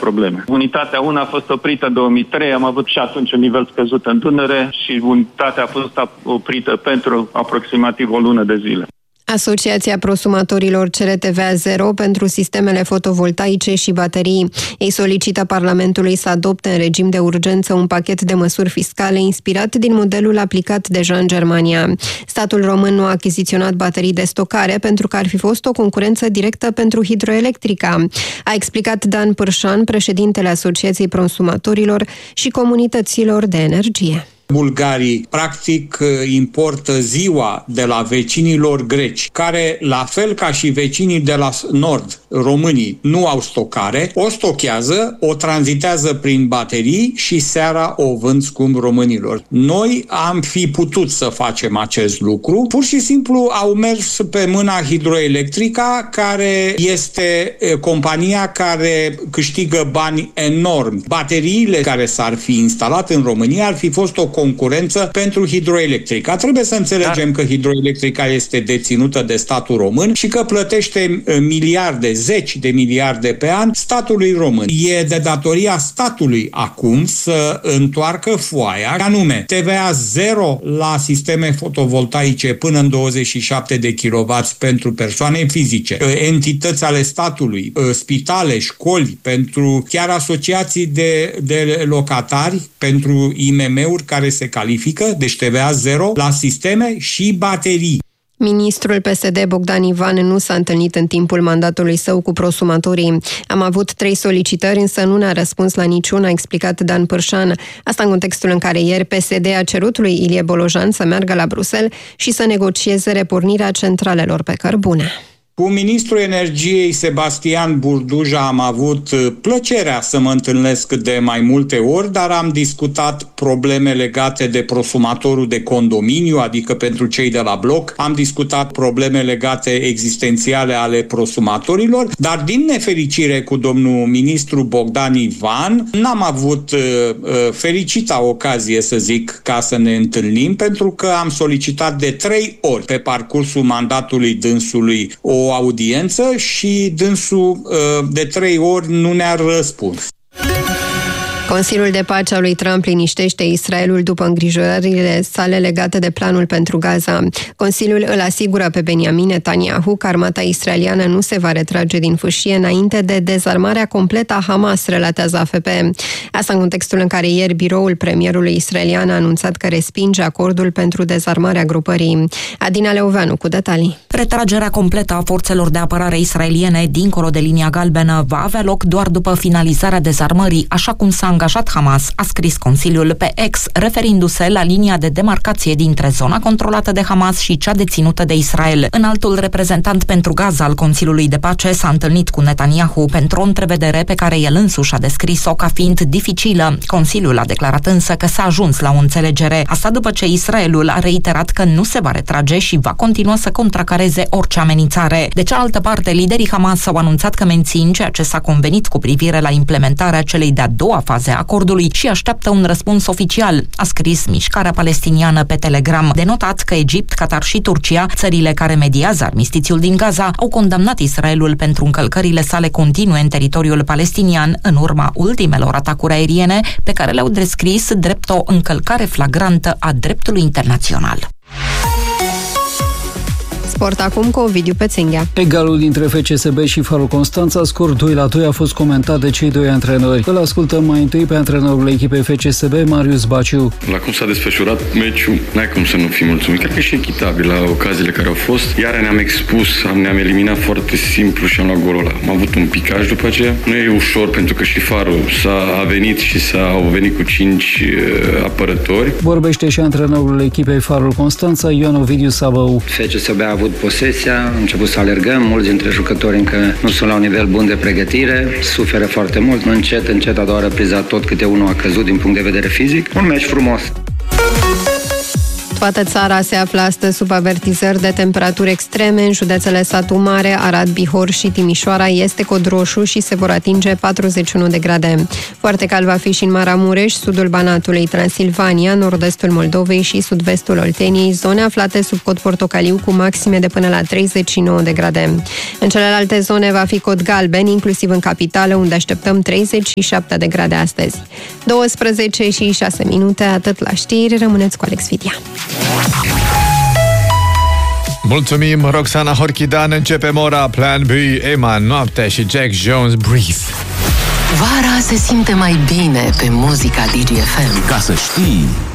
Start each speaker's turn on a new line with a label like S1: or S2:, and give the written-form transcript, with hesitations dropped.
S1: probleme. Unitatea 1 a fost oprită în 2003, am avut și atunci un nivel scăzut în Dunăre și unitatea a fost oprită pentru aproximativ o lună de zile.
S2: Asociația Prosumatorilor cere TVA zero pentru sistemele fotovoltaice și baterii. Ei solicită Parlamentului să adopte în regim de urgență un pachet de măsuri fiscale inspirat din modelul aplicat deja în Germania. Statul român nu a achiziționat baterii de stocare pentru că ar fi fost o concurență directă pentru hidroelectrica, a explicat Dan Pârșan, președintele Asociației Prosumatorilor și Comunităților de Energie.
S3: Bulgarii, practic, importă ziua de la vecinilor greci, care, la fel ca și vecinii de la nord, românii, nu au stocare, o stochează, o tranzitează prin baterii și seara o vând scump românilor. Noi am fi putut să facem acest lucru, pur și simplu au mers pe mâna Hidroelectrica, care este compania care câștigă bani enormi. Bateriile care s-ar fi instalat în România ar fi fost o concurență pentru Hidroelectrica. Trebuie să înțelegem că Hidroelectrica este deținută de statul român și că plătește miliarde, zeci de miliarde pe an statului român. E de datoria statului acum să întoarcă foaia, anume TVA zero la sisteme fotovoltaice până în 27 de kW pentru persoane fizice, entități ale statului, spitale, școli, pentru chiar asociații de locatari, pentru IMM-uri care se califică, deci TVA zero la sisteme și baterii.
S2: Ministrul PSD Bogdan Ivan nu s-a întâlnit în timpul mandatului său cu prosumatorii. Am avut 3 solicitări, însă nu ne-a răspuns la niciuna, a explicat Dan Pârșan. Asta în contextul în care ieri PSD a cerut lui Ilie Bolojan să meargă la Bruxelles și să negocieze repornirea centralelor pe cărbune.
S3: Cu ministrul energiei Sebastian Burduja am avut plăcerea să mă întâlnesc de mai multe ori, dar am discutat probleme legate de prosumatorul de condominiu, adică pentru cei de la bloc. Am discutat probleme legate existențiale ale prosumatorilor, dar din nefericire cu domnul ministru Bogdan Ivan n-am avut fericita ocazie, să zic, ca să ne întâlnim, pentru că am solicitat de 3 ori pe parcursul mandatului dânsului o audiență și dânsul de 3 ori nu ne-a răspuns.
S2: Consiliul de Pace al lui Trump liniștește Israelul după îngrijorările sale legate de planul pentru Gaza. Consiliul îl asigură pe Benjamin Netanyahu că armata israeliană nu se va retrage din fâșie înainte de dezarmarea completă a Hamas, relatează AFP. Asta în contextul în care ieri biroul premierului israelian a anunțat că respinge acordul pentru dezarmarea grupării. Adina Leoveanu cu detalii.
S4: Retragerea completă a forțelor de apărare israeliene dincolo de linia galbenă va avea loc doar după finalizarea dezarmării, așa cum s-a angajat Hamas, a scris Consiliul pe X, referindu-se la linia de demarcație dintre zona controlată de Hamas și cea deținută de Israel. Înaltul reprezentant pentru Gaza al Consiliului de Pace s-a întâlnit cu Netanyahu pentru o întrevedere pe care el însuși a descris-o ca fiind dificilă. Consiliul a declarat însă că s-a ajuns la o înțelegere. Asta după ce Israelul a reiterat că nu se va retrage și va continua să contracareze orice amenințare. De cealaltă parte, liderii Hamas au anunțat că mențin ceea ce s-a convenit cu privire la implementarea celei de-a doua faze a acordului și așteaptă un răspuns oficial, a scris Mișcarea Palestiniană pe Telegram. De notat că Egipt, Qatar și Turcia, țările care mediază armistițiul din Gaza, au condamnat Israelul pentru încălcările sale continue în teritoriul palestinian în urma ultimelor atacuri aeriene pe care le-au descris drept o încălcare flagrantă a dreptului internațional.
S2: Sport acum cu Ovidiu Peținghea.
S5: Egalul dintre FCSB și Farul Constanța, scor 2-2, a fost comentat de cei 2 antrenori. Îl ascultăm mai întâi pe antrenorul echipei FCSB, Marius Baciu.
S6: La cum s-a desfășurat meciul, n-ai cum să nu fii mulțumit. Cred că și echitabil la ocaziile care au fost. Iar ne-am expus, ne-am eliminat foarte simplu și am luat golul ăla. Am avut un picaj după aceea. Nu e ușor pentru că și Farul a venit și au venit cu 5 apărători.
S5: Vorbește și antrenorul echipei Farul Constanța, Ioan Ovidiu Savău.
S7: FCSB a avut posesia, a început să alergăm, mulți dintre jucători încă nu sunt la un nivel bun de pregătire, suferă foarte mult, încet, a doua repriză tot câte unul a căzut din punct de vedere fizic. Un meci frumos.
S2: Toată țara se află astăzi sub avertizări de temperaturi extreme. În județele Satu Mare, Arad, Bihor și Timișoara este cod roșu și se vor atinge 41 de grade. Foarte cald va fi și în Maramureș, sudul Banatului, Transilvania, nord-estul Moldovei și sud-vestul Olteniei, zone aflate sub cod portocaliu cu maxime de până la 39 de grade. În celelalte zone va fi cod galben, inclusiv în capitală, unde așteptăm 37 de grade astăzi. 12 și 6 minute, atât la știri, rămâneți cu Alex Vidia.
S8: Mulțumim, Roxana Horchidan. Începem ora. Plan B, Emma, Noaptea și Jack Jones, Breathe.
S9: Vara se simte mai bine pe muzica DGFM.
S10: Ca să știi...